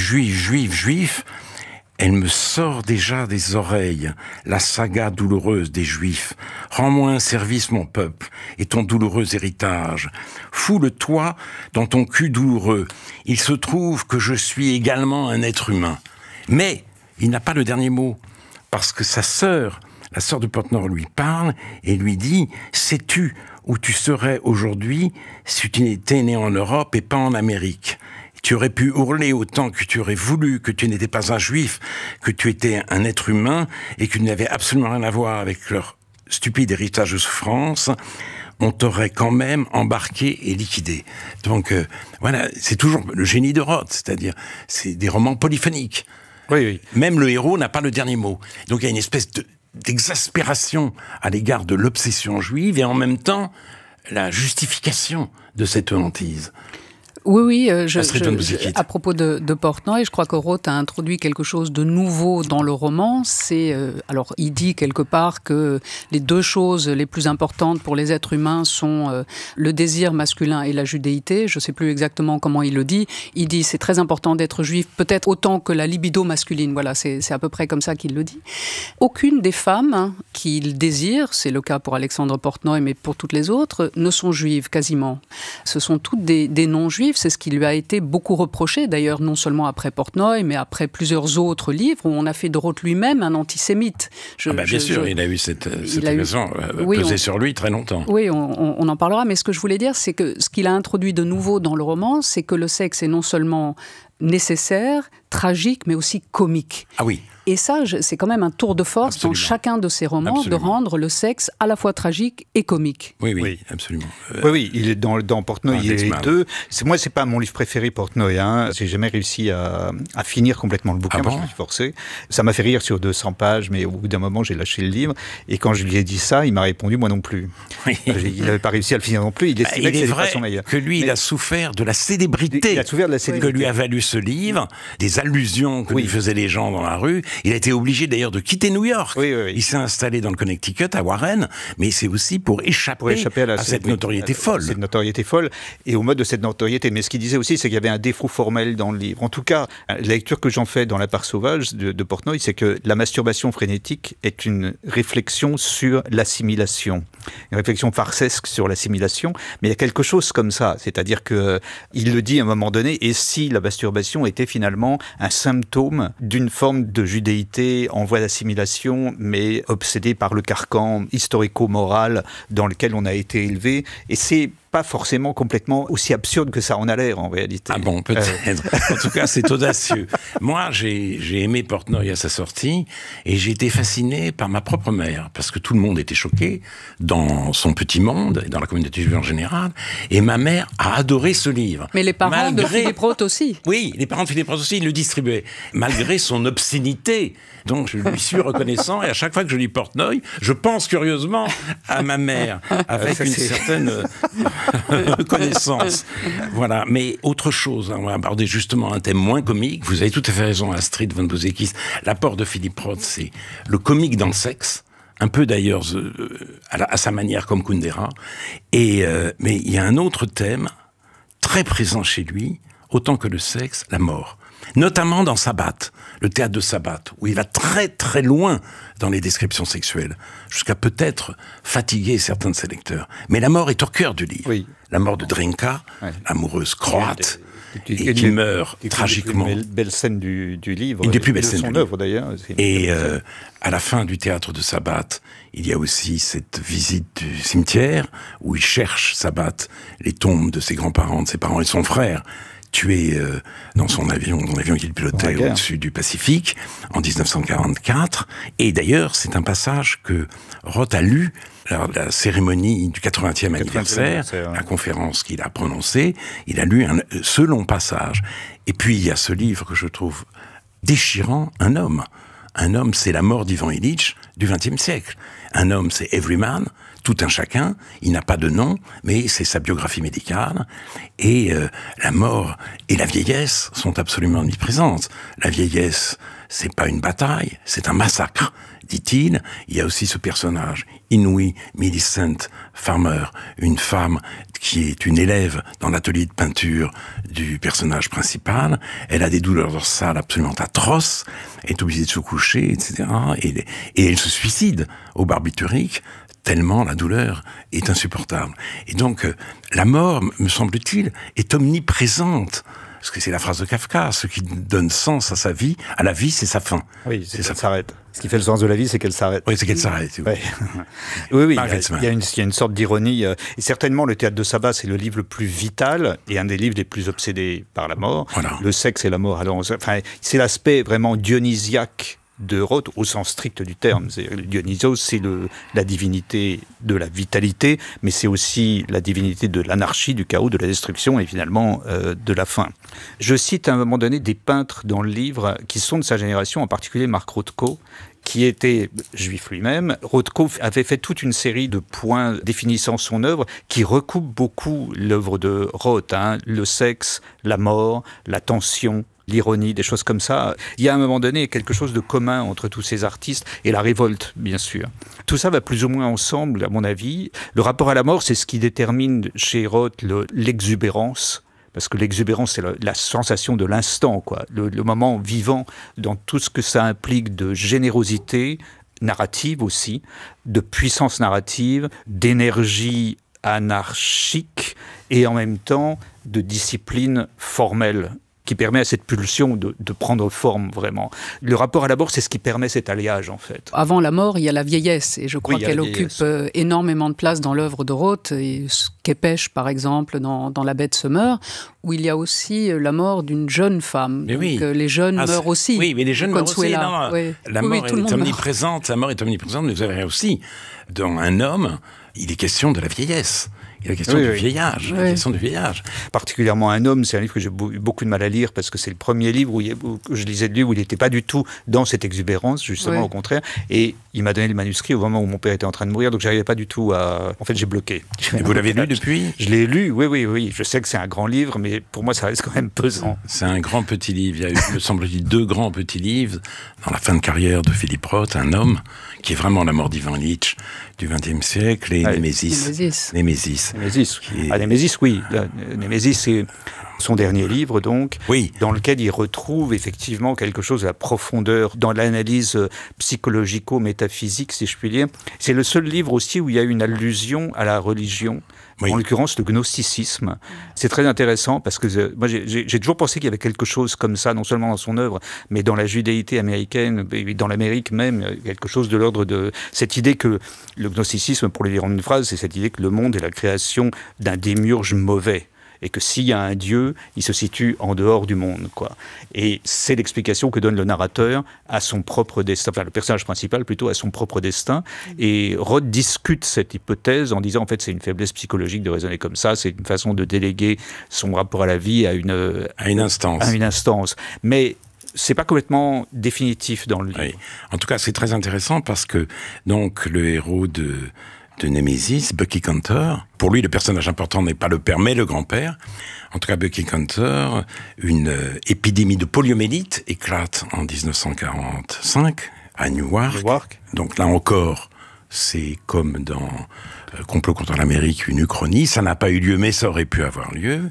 A: Juif, elle me sort déjà des oreilles, la saga douloureuse des Juifs. Rends-moi un service, mon peuple, et ton douloureux héritage. Foule-toi dans ton cul douloureux. Il se trouve que je suis également un être humain. » Mais il n'a pas le dernier mot, parce que sa sœur, la sœur de Portnoy, lui parle et lui dit « Sais-tu où tu serais aujourd'hui si tu étais né en Europe et pas en Amérique ? Tu aurais pu hurler autant que tu aurais voulu que tu n'étais pas un juif, que tu étais un être humain et que tu n'avais absolument rien à voir avec leur stupide héritage de souffrance. On t'aurait quand même embarqué et liquidé. » Donc voilà, c'est toujours le génie de Roth, c'est-à-dire c'est des romans polyphoniques.
B: Oui.
A: Même le héros n'a pas le dernier mot. Donc il y a une espèce d'exaspération à l'égard de l'obsession juive et en même temps la justification de cette hantise.
C: Oui, à propos de Portnoy, je crois que Roth a introduit quelque chose de nouveau dans le roman. Alors, il dit quelque part que les deux choses les plus importantes pour les êtres humains sont le désir masculin et la judéité. Je ne sais plus exactement comment il le dit. Il dit c'est très important d'être juif, peut-être autant que la libido masculine. Voilà, c'est à peu près comme ça qu'il le dit. Aucune des femmes qu'il désire, c'est le cas pour Alexandre Portnoy, mais pour toutes les autres, ne sont juives quasiment. Ce sont toutes des non-juifs. C'est ce qui lui a été beaucoup reproché, d'ailleurs, non seulement après Portnoy, mais après plusieurs autres livres où on a fait de Roth lui-même un antisémite.
A: Bien sûr, il a eu cette raison pesée sur lui très longtemps.
C: Oui, on en parlera, mais ce que je voulais dire, c'est que ce qu'il a introduit de nouveau dans le roman, c'est que le sexe est non seulement nécessaire, tragique, mais aussi comique.
A: Ah oui.
C: Et ça, c'est quand même un tour de force dans chacun de ses romans, de rendre le sexe à la fois tragique et comique.
A: Oui, absolument.
B: Oui, il est dans Portnoy, il est les deux. Moi, c'est pas mon livre préféré, Portnoy. J'ai jamais réussi à finir complètement le bouquin, je me suis forcé. Ça m'a fait rire sur 200 pages, mais au bout d'un moment, j'ai lâché le livre. Et quand je lui ai dit ça, il m'a répondu, moi non plus.
A: Oui.
B: Il n'avait pas réussi à le finir non plus. Il estimait que c'était de façon meilleure.
A: Que lui, il a souffert de la célébrité. Que lui a valu ce livre, des allusions que lui faisaient les gens dans la rue. Il a été obligé d'ailleurs de quitter New York.
B: Oui.
A: Il s'est installé dans le Connecticut, à Warren, mais c'est aussi pour échapper à cette notoriété folle.
B: Cette notoriété folle et au mode de cette notoriété. Mais ce qu'il disait aussi, c'est qu'il y avait un défaut formel dans le livre. En tout cas, la lecture que j'en fais dans La part sauvage de Portnoy, c'est que la masturbation frénétique est une réflexion sur l'assimilation. Une réflexion farcesque sur l'assimilation. Mais il y a quelque chose comme ça. C'est-à-dire qu'il le dit à un moment donné, et si la masturbation était finalement un symptôme d'une forme de judéité en voie d'assimilation, mais obsédé par le carcan historico-moral dans lequel on a été élevé. Et c'est pas forcément complètement aussi absurde que ça en a l'air en réalité.
A: Ah bon, peut-être. En tout cas, c'est audacieux. Moi, j'ai aimé Portnoy à sa sortie et j'ai été fasciné par ma propre mère parce que tout le monde était choqué dans son petit monde et dans la communauté juive en général. Et ma mère a adoré ce livre.
C: Mais les parents de Philippe Roth aussi.
A: Oui, les parents de Philippe Roth aussi, ils le distribuaient. Malgré son obscénité. Donc, je lui suis reconnaissant et à chaque fois que je lis Portnoy, je pense curieusement à ma mère avec une certaine reconnaissance. Voilà. Mais autre chose, on va aborder justement un thème moins comique. Vous avez tout à fait raison, Astrid von Bouzekis. L'apport de Philippe Roth, c'est le comique dans le sexe. Un peu d'ailleurs à sa manière comme Kundera. Mais il y a un autre thème très présent chez lui, autant que le sexe, la mort. Notamment dans Sabbat, le théâtre de Sabbat, où il va très très loin dans les descriptions sexuelles, jusqu'à peut-être fatiguer certains de ses lecteurs. Mais la mort est au cœur du livre. Oui. La mort de Drinka, l'amoureuse croate, et qui meurt tragiquement.
B: Une belle scène du livre.
A: Une des plus belles scènes
B: de son œuvre d'ailleurs.
A: Et à la fin du théâtre de Sabbat, il y a aussi cette visite du cimetière, où il cherche Sabbat, les tombes de ses grands-parents, de ses parents et de son frère, tué dans l'avion qu'il pilotait au-dessus du Pacifique en 1944. Et d'ailleurs, c'est un passage que Roth a lu lors de la cérémonie du 80e anniversaire, la conférence qu'il a prononcée. Il a lu ce long passage. Et puis, il y a ce livre que je trouve déchirant, Un homme. Un homme, c'est la mort d'Ivan Ilitch du XXe siècle. Un homme, c'est Everyman, tout un chacun. Il n'a pas de nom, mais c'est sa biographie médicale. Et la mort et la vieillesse sont absolument omniprésentes. La vieillesse, c'est pas une bataille, c'est un massacre, dit-il. Il y a aussi ce personnage, Inouï Millicent Farmer, une femme qui est une élève dans l'atelier de peinture du personnage principal. Elle a des douleurs dorsales absolument atroces, elle est obligée de se coucher, etc. Et elle se suicide au barbiturique, tellement la douleur est insupportable. Et donc, la mort, me semble-t-il, est omniprésente. Parce que c'est la phrase de Kafka, ce qui donne sens à sa vie, à la vie, c'est sa fin.
B: Oui, c'est qu'elle s'arrête. Ce qui fait le sens de la vie, c'est qu'elle s'arrête.
A: Oui, c'est qu'elle s'arrête.
B: Oui, oui, il y a une sorte d'ironie. Et certainement, le théâtre de Sabbat, c'est le livre le plus vital et un des livres les plus obsédés par la mort. Voilà. Le sexe et la mort. Alors, enfin, c'est l'aspect vraiment dionysiaque de Roth, au sens strict du terme. Dionysos, c'est la divinité de la vitalité, mais c'est aussi la divinité de l'anarchie, du chaos, de la destruction et finalement de la fin. Je cite à un moment donné des peintres dans le livre qui sont de sa génération, en particulier Mark Rothko, qui était juif lui-même. Rothko avait fait toute une série de points définissant son œuvre qui recoupent beaucoup l'œuvre de Roth. Le sexe, la mort, la tension, l'ironie, des choses comme ça. Il y a à un moment donné quelque chose de commun entre tous ces artistes et la révolte, bien sûr. Tout ça va plus ou moins ensemble, à mon avis. Le rapport à la mort, c'est ce qui détermine chez Roth l'exubérance. Parce que l'exubérance, c'est la sensation de l'instant, quoi. Le moment vivant dans tout ce que ça implique de générosité narrative aussi, de puissance narrative, d'énergie anarchique et en même temps de discipline formelle, qui permet à cette pulsion de prendre forme vraiment. Le rapport à la mort, c'est ce qui permet cet alliage, en fait.
C: Avant la mort, il y a la vieillesse, et je crois qu'elle occupe énormément de place dans l'œuvre de Roth, et Sképech, par exemple, dans La bête se meurt, où il y a aussi la mort d'une jeune femme. Mais donc, les jeunes meurent aussi.
A: Oui, mais les jeunes meurent aussi. Non,
C: oui.
A: La mort est omniprésente, la mort est omniprésente, mais vous avez aussi, dans Un homme, il est question de la vieillesse. Il y a la question du vieillage, la question du vieillage.
B: Particulièrement Un homme, c'est un livre que j'ai beaucoup de mal à lire parce que c'est le premier livre où je lisais de lui où il n'était pas du tout dans cette exubérance, justement au contraire. Et il m'a donné le manuscrit au moment où mon père était en train de mourir, donc j'arrivais pas du tout à... En fait, j'ai bloqué.
A: Et vous l'avez lu depuis ?
B: Je l'ai lu, oui. Je sais que c'est un grand livre, mais pour moi, ça reste quand même pesant.
A: C'est un grand petit livre. Il y a eu, me semble-t-il, 2 grands petits livres dans la fin de carrière de Philippe Roth, Un homme, qui est vraiment la mort d'Ivan Ilitch du XXe siècle, et Némésis. Némésis,
B: oui. Némésis, c'est son dernier livre, donc, dans lequel il retrouve effectivement quelque chose de la profondeur dans l'analyse psychologico-métaphysique, si je puis dire. C'est le seul livre aussi où il y a une allusion à la religion, en l'occurrence le gnosticisme. C'est très intéressant parce que moi j'ai toujours pensé qu'il y avait quelque chose comme ça, non seulement dans son œuvre, mais dans la judéité américaine, et dans l'Amérique même, quelque chose de l'ordre de cette idée que le gnosticisme, pour le dire en une phrase, c'est cette idée que le monde est la création d'un démiurge mauvais. Et que s'il y a un Dieu, il se situe en dehors du monde, quoi. Et c'est l'explication que donne le narrateur à son propre destin, enfin le personnage principal plutôt à son propre destin. Et Roth discute cette hypothèse en disant en fait c'est une faiblesse psychologique de raisonner comme ça, c'est une façon de déléguer son rapport à la vie à une instance. Mais c'est pas complètement définitif dans le livre.
A: Oui. En tout cas, c'est très intéressant parce que donc le héros de Némésis, Bucky Cantor. Pour lui, le personnage important n'est pas le père, mais le grand-père. En tout cas, Bucky Cantor, une épidémie de poliomyélite éclate en 1945 à Newark. Donc là encore, c'est comme dans Complot contre l'Amérique, une uchronie. Ça n'a pas eu lieu, mais ça aurait pu avoir lieu.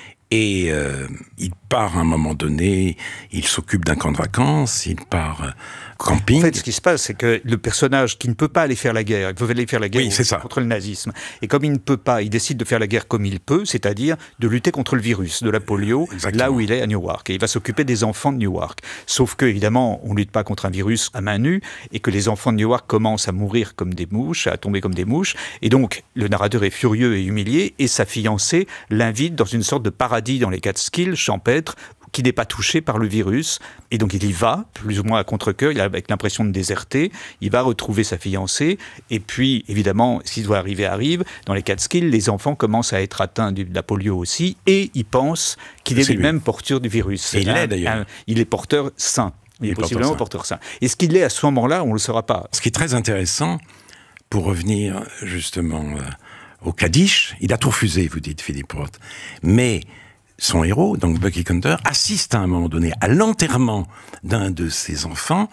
A: Et il part à un moment donné, il s'occupe d'un camp de vacances, il part camping.
B: En fait, ce qui se passe, c'est que le personnage qui ne peut pas aller faire la guerre, il peut aller faire la guerre contre le nazisme, et comme il ne peut pas, il décide de faire la guerre comme il peut, c'est-à-dire de lutter contre le virus de la polio, là où il est à Newark. Et il va s'occuper des enfants de Newark. Sauf que, évidemment, on ne lutte pas contre un virus à main nue, et que les enfants de Newark commencent à mourir comme des mouches, à tomber comme des mouches. Et donc, le narrateur est furieux et humilié, et sa fiancée l'invite dans une sorte de paradis dans les Catskills, champêtre, qui n'est pas touché par le virus. Et donc il y va, plus ou moins à contre-cœur, il a avec l'impression de déserter, il va retrouver sa fiancée, et puis évidemment, s'il doit arriver, arrive, dans les Catskills, les enfants commencent à être atteints de la polio aussi, et ils pensent qu'il est lui-même porteur du virus.
A: Et il l'est d'ailleurs.
B: Il est porteur sain. Il est possiblement porteur sain. Et ce qu'il est à ce moment-là, on ne le saura pas.
A: Ce qui est très intéressant, pour revenir justement au Kaddish, il a tout refusé, vous dites, Philippe Roth, mais son héros, donc Bucky Cantor, assiste à un moment donné à l'enterrement d'un de ses enfants.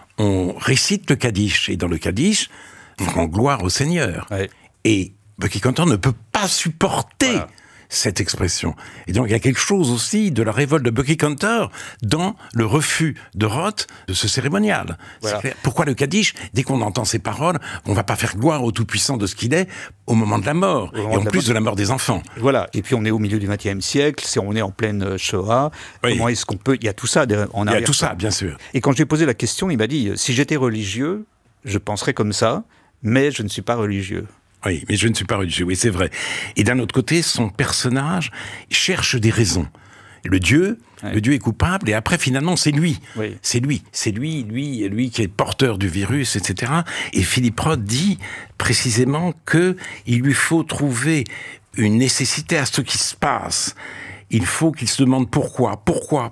A: On récite le Kaddish, et dans le Kaddish, on rend gloire au Seigneur. Ouais. Et Bucky Cantor ne peut pas supporter cette expression. Et donc il y a quelque chose aussi de la révolte de Bucky Cantor dans le refus de Roth de ce cérémonial. Voilà. Pourquoi le Kaddish? Dès qu'on entend ces paroles, on ne va pas faire gloire au Tout-Puissant de ce qu'il est au moment de la mort, et en plus de la mort des enfants.
B: Voilà, et puis on est au milieu du XXe siècle, on est en pleine Shoah, comment est-ce qu'on peut... Il y a tout ça en arrière.
A: Il y a tout ça, bien sûr.
B: Et quand je lui ai posé la question, il m'a dit, si j'étais religieux, je penserais comme ça, mais je ne suis pas religieux.
A: Oui, mais je ne suis pas religieux, oui, c'est vrai. Et d'un autre côté, son personnage cherche des raisons. Le Dieu est coupable, et après, finalement, c'est lui. Oui. C'est lui qui est porteur du virus, etc. Et Philippe Roth dit précisément qu'il lui faut trouver une nécessité à ce qui se passe. Il faut qu'il se demande pourquoi,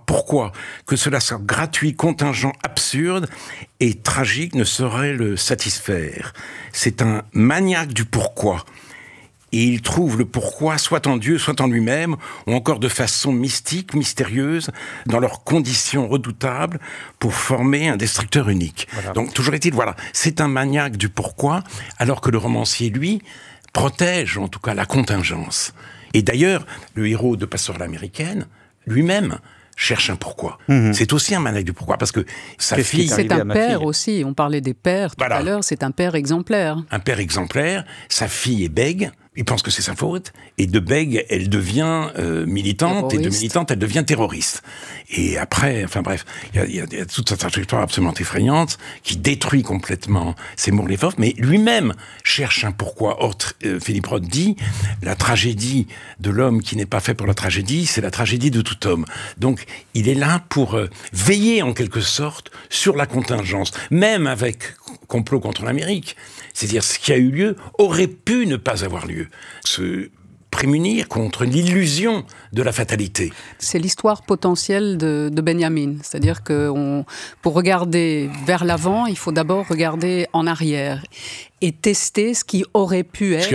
A: que cela soit gratuit, contingent, absurde et tragique ne saurait le satisfaire. C'est un maniaque du pourquoi. Et il trouve le pourquoi soit en Dieu, soit en lui-même, ou encore de façon mystique, mystérieuse, dans leurs conditions redoutables, pour former un destructeur unique. Voilà. Donc, toujours est-il, c'est un maniaque du pourquoi, alors que le romancier, lui, protège en tout cas la contingence. Et d'ailleurs, le héros de Pasteur à l'américaine, lui-même, cherche un pourquoi. Mmh. C'est aussi un maniaque du pourquoi, parce que sa fille...
C: C'est un père aussi, on parlait des pères tout à l'heure, c'est un père exemplaire.
A: Un père exemplaire, sa fille est bègue, il pense que c'est sa faute, et de bègue, elle devient militante, terroriste. Et de militante, elle devient terroriste. Et après, enfin bref, il y a toute cette trajectoire absolument effrayante qui détruit complètement Seymour Lehoff, mais lui-même cherche un pourquoi. Or, Philippe Roth dit, la tragédie de l'homme qui n'est pas fait pour la tragédie, c'est la tragédie de tout homme. Donc, il est là pour veiller en quelque sorte sur la contingence, même avec Complot contre l'Amérique. C'est-à-dire, ce qui a eu lieu aurait pu ne pas avoir lieu. Se prémunir contre l'illusion de la fatalité.
C: C'est l'histoire potentielle de Benjamin. C'est-à-dire que pour regarder vers l'avant, il faut d'abord regarder en arrière et tester ce qui aurait pu être,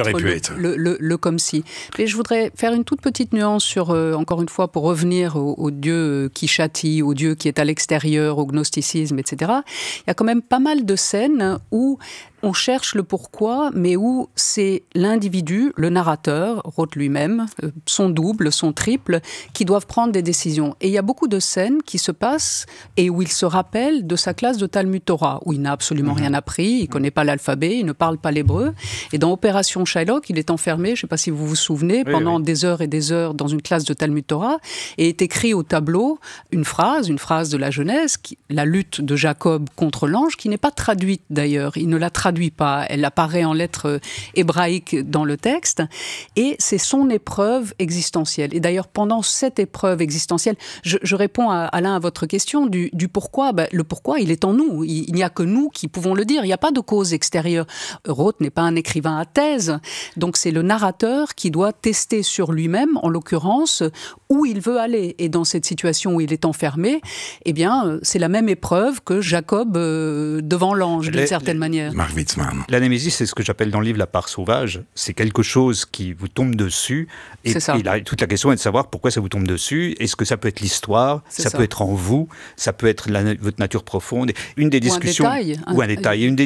C: le comme si. Mais je voudrais faire une toute petite nuance sur, encore une fois, pour revenir au Dieu qui châtie, au Dieu qui est à l'extérieur, au gnosticisme, etc. Il y a quand même pas mal de scènes où on cherche le pourquoi, mais où c'est l'individu, le narrateur, Roth lui-même, son double, son triple, qui doivent prendre des décisions. Et il y a beaucoup de scènes qui se passent et où il se rappelle de sa classe de Talmud Torah, où il n'a absolument rien appris, il ne connaît pas l'alphabet, il ne parle pas l'hébreu. Et dans Opération Shylock, il est enfermé, je ne sais pas si vous vous souvenez, pendant des heures et des heures dans une classe de Talmud Torah, et est écrit au tableau une phrase de la Genèse, la lutte de Jacob contre l'ange, qui n'est pas traduite d'ailleurs. Il ne la traduit pas. Elle apparaît en lettres hébraïques dans le texte. Et c'est son épreuve existentielle. Et d'ailleurs, pendant cette épreuve existentielle, je réponds Alain à votre question du pourquoi. Le pourquoi, il est en nous. Il n'y a que nous qui pouvons le dire. Il n'y a pas de cause extérieure. Roth n'est pas un écrivain à thèse. Donc c'est le narrateur qui doit tester sur lui-même, en l'occurrence, où il veut aller. Et dans cette situation où il est enfermé, eh bien, c'est la même épreuve que Jacob devant l'ange, d'une certaine manière.
A: Marc Witzmann.
B: La némésis, c'est ce que j'appelle dans le livre la part sauvage. C'est quelque chose qui vous tombe dessus. Et toute la question est de savoir pourquoi ça vous tombe dessus. Est-ce que ça peut être l'histoire, ça peut être en vous, ça peut être votre nature profonde. Une des discussions, ou un détail. Une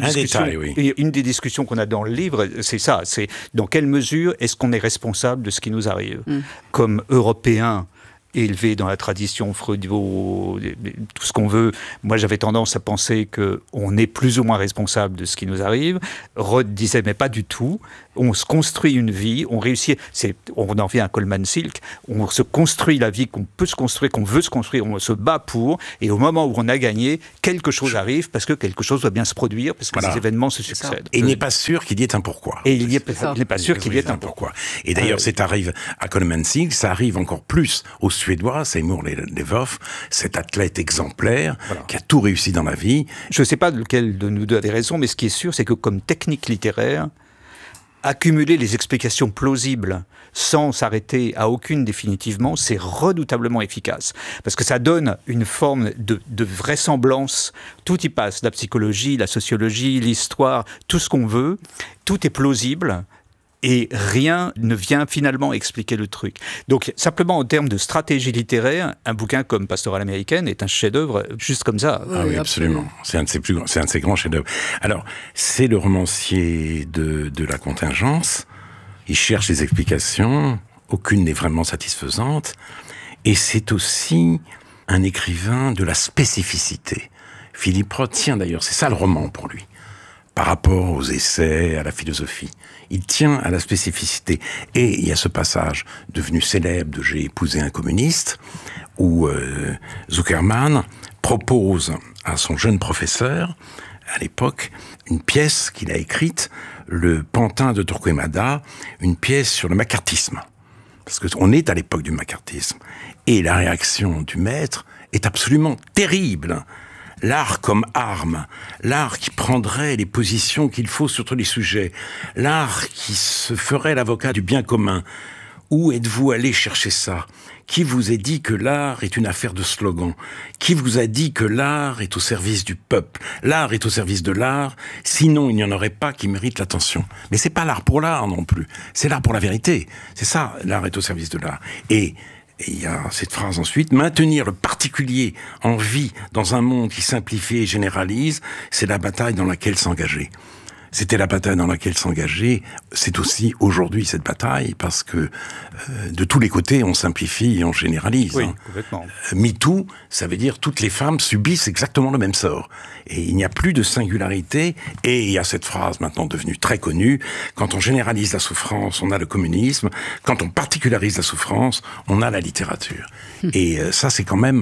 B: des discussions qu'on a dans le livre, c'est ça. C'est dans quelle mesure est-ce qu'on est responsable de ce qui nous arrive. Comme Européens, élevé dans la tradition freudo, tout ce qu'on veut. Moi, j'avais tendance à penser qu'on est plus ou moins responsable de ce qui nous arrive. Roth disait, mais pas du tout. On se construit une vie, on réussit. On en vient à Coleman Silk. On se construit la vie qu'on peut se construire, qu'on veut se construire. On se bat pour. Et au moment où on a gagné, quelque chose arrive parce que quelque chose doit bien se produire, parce que ces événements se succèdent.
A: Et il n'est pas sûr qu'il y ait un pourquoi.
B: Et il n'est pas sûr qu'il y ait un pourquoi.
A: Et d'ailleurs, c'est arrive à Coleman Silk, ça arrive encore plus aux Suédois, Seymour Levoff, cet athlète exemplaire qui a tout réussi dans la vie.
B: Je ne sais pas lequel de nous deux a des raisons, mais ce qui est sûr, c'est que comme technique littéraire, accumuler les explications plausibles sans s'arrêter à aucune définitivement, c'est redoutablement efficace. Parce que ça donne une forme de vraisemblance. Tout y passe, la psychologie, la sociologie, l'histoire, tout ce qu'on veut. Tout est plausible. Et rien ne vient finalement expliquer le truc. Donc, simplement en termes de stratégie littéraire, un bouquin comme Pastorale américaine est un chef-d'œuvre juste comme ça.
A: Ah oui, absolument. C'est un de ses grands chefs-d'œuvre. Alors, c'est le romancier de la contingence. Il cherche des explications. Aucune n'est vraiment satisfaisante. Et c'est aussi un écrivain de la spécificité. Philippe Roth tient d'ailleurs, c'est ça le roman pour lui, par rapport aux essais, à la philosophie. Il tient à la spécificité. Et il y a ce passage devenu célèbre de « J'ai épousé un communiste » où Zuckerman propose à son jeune professeur, à l'époque, une pièce qu'il a écrite, le Pantin de Torquemada, une pièce sur le macartisme. Parce qu'on est à l'époque du macartisme. Et la réaction du maître est absolument terrible. L'art comme arme, l'art qui prendrait les positions qu'il faut sur tous les sujets, l'art qui se ferait l'avocat du bien commun. Où êtes-vous allé chercher ça ? Qui vous a dit que l'art est une affaire de slogan ? Qui vous a dit que l'art est au service du peuple ? L'art est au service de l'art, sinon il n'y en aurait pas qui méritent l'attention. Mais c'est pas l'art pour l'art non plus, c'est l'art pour la vérité. C'est ça, l'art est au service de l'art. Et il y a cette phrase ensuite, maintenir le particulier en vie dans un monde qui simplifie et généralise, c'est la bataille dans laquelle s'engager. C'était la bataille dans laquelle s'engager, c'est aussi aujourd'hui cette bataille, parce que de tous les côtés, on simplifie et on généralise.
B: Oui, complètement.
A: MeToo, ça veut dire toutes les femmes subissent exactement le même sort. Et il n'y a plus de singularité, et il y a cette phrase maintenant devenue très connue, quand on généralise la souffrance, on a le communisme, quand on particularise la souffrance, on a la littérature. Et ça, c'est quand même,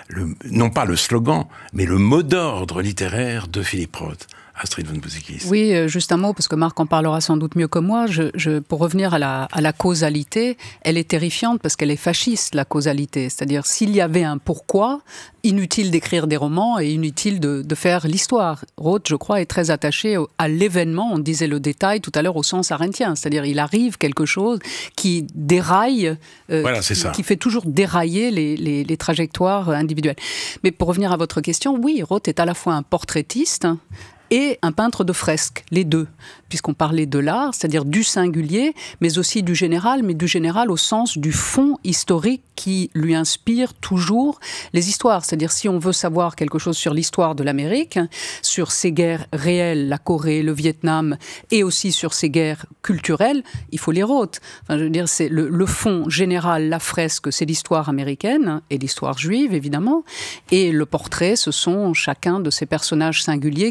A: non pas le slogan, mais le mot d'ordre littéraire de Philippe Roth. Astrid von Buzikis.
C: Oui, juste un mot, parce que Marc en parlera sans doute mieux que moi. Pour revenir à la causalité, elle est terrifiante parce qu'elle est fasciste, la causalité. C'est-à-dire, s'il y avait un pourquoi, inutile d'écrire des romans et inutile de faire l'histoire. Roth, je crois, est très attaché à l'événement. On disait le détail tout à l'heure au sens arenthien. C'est-à-dire, il arrive quelque chose qui déraille, qui fait toujours dérailler les trajectoires individuelles. Mais pour revenir à votre question, oui, Roth est à la fois un portraitiste et un peintre de fresques, les deux, puisqu'on parlait de l'art, c'est-à-dire du singulier, mais aussi du général, mais du général au sens du fond historique qui lui inspire toujours les histoires. C'est-à-dire, si on veut savoir quelque chose sur l'histoire de l'Amérique, sur ses guerres réelles, la Corée, le Vietnam, et aussi sur ses guerres culturelles, il faut les Roth. Enfin, je veux dire, c'est le fond général, la fresque, c'est l'histoire américaine, et l'histoire juive, évidemment, et le portrait, ce sont chacun de ces personnages singuliers qui veulent aussi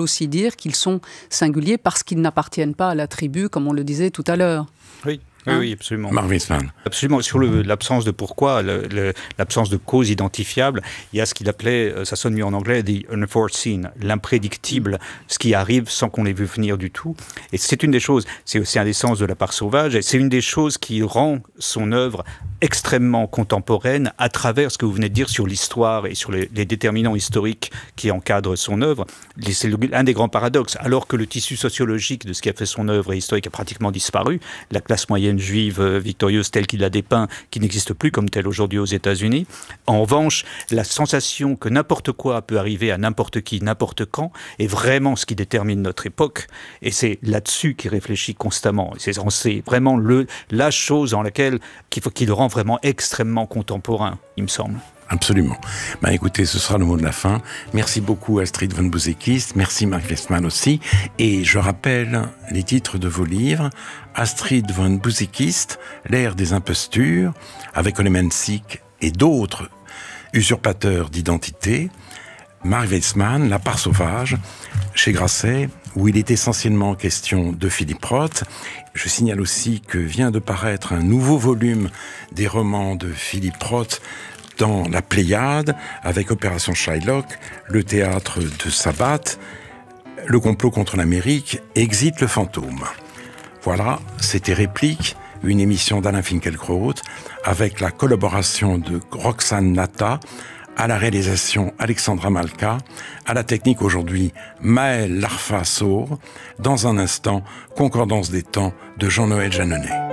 C: aussi dire qu'ils sont singuliers parce qu'ils n'appartiennent pas à la tribu, comme on le disait tout à l'heure.
B: Oui. Oui, absolument.
A: Mark Witzmann.
B: Absolument. Sur l'absence de pourquoi, l'absence de cause identifiable, il y a ce qu'il appelait, ça sonne mieux en anglais, the unforeseen, l'imprédictible, ce qui arrive sans qu'on l'ait vu venir du tout. Et c'est une des choses, c'est aussi un des sens de La part sauvage, et c'est une des choses qui rend son œuvre extrêmement contemporaine à travers ce que vous venez de dire sur l'histoire et sur les déterminants historiques qui encadrent son œuvre. C'est un des grands paradoxes. Alors que le tissu sociologique de ce qui a fait son œuvre et historique a pratiquement disparu, la classe moyenne juive victorieuse telle qu'il la dépeint, qui n'existe plus comme telle aujourd'hui aux États-Unis. En revanche, la sensation que n'importe quoi peut arriver à n'importe qui, n'importe quand, est vraiment ce qui détermine notre époque. Et c'est là-dessus qu'il réfléchit constamment. C'est vraiment la chose en laquelle qu'il le rend vraiment extrêmement contemporain, il me semble.
A: Absolument. Écoutez, ce sera le mot de la fin. Merci beaucoup Astrid von Bouzekist, merci Mark Witzmann aussi. Et je rappelle les titres de vos livres. Astrid von Bouzekist, L'ère des impostures, avec Olemenczyk et d'autres usurpateurs d'identité. Mark Witzmann, La part sauvage, chez Grasset, où il est essentiellement question de Philippe Roth. Je signale aussi que vient de paraître un nouveau volume des romans de Philippe Roth, dans la Pléiade, avec Opération Shylock, le théâtre de Sabbat, le complot contre l'Amérique, Exit le fantôme. Voilà, c'était Réplique, une émission d'Alain Finkielkraut, avec la collaboration de Roxane Nata, à la réalisation Alexandra Malka, à la technique aujourd'hui Maël Larfa-Saur, dans un instant, Concordance des temps de Jean-Noël Jeanneney.